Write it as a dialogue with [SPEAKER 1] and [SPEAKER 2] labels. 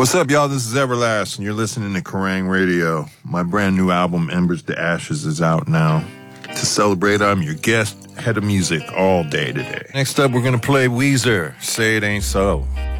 [SPEAKER 1] What's up, y'all? This is Everlast, and you're listening to Kerrang! Radio. My brand new album, Embers to Ashes, is out now. To celebrate, I'm your guest, head of music all day today. Next up, we're going to play Weezer, Say It Ain't So.